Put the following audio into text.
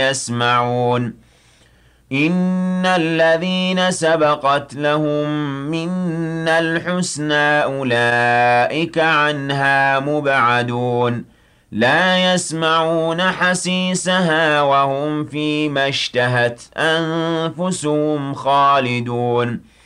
يسمعون إن الذين سبقت لهم منا الحسنى أولئك عنها مبعدون لا يسمعون حسيسها وهم فيما اشتهت أنفسهم خالدون